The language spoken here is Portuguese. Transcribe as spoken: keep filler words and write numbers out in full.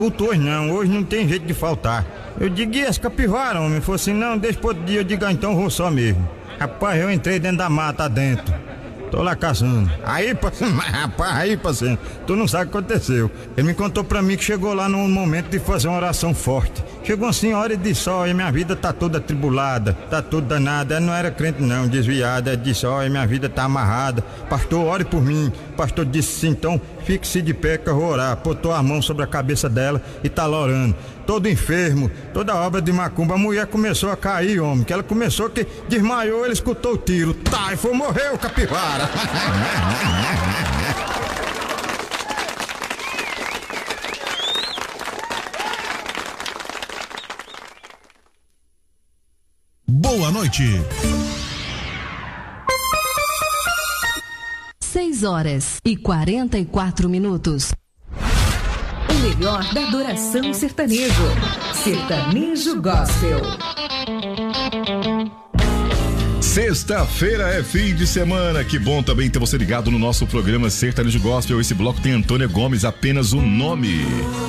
Hoje não, hoje não tem jeito de faltar. Eu digo, e esse capivara, homem? Falou assim, não, deixa pro outro dia. Eu digo, ah, então vou só mesmo. Rapaz, eu entrei dentro da mata dentro. Tô lá caçando. Aí, rapaz, aí, parceiro, tu não sabe o que aconteceu. Ele me contou pra mim que chegou lá num momento de fazer uma oração forte. Chegou uma senhora e disse, olha, minha vida tá toda atribulada, tá tudo danada. Ela não era crente não, desviada. Ela disse, olha, minha vida tá amarrada. Pastor, ore por mim. O pastor disse assim, então fique-se de pé que eu vou orar. Botou a mão sobre a cabeça dela e tá lá orando. Todo enfermo, toda obra de macumba. A mulher começou a cair, homem, que ela começou que desmaiou, ele escutou o tiro. Tá, e foi, morreu o capivara. Boa noite. Seis horas e quarenta e quatro minutos. O melhor da adoração sertanejo. Sertanejo Gospel. Sexta-feira é fim de semana, que bom também ter você ligado no nosso programa Sertanejo Gospel. Esse bloco tem Antônia Gomes, apenas o nome.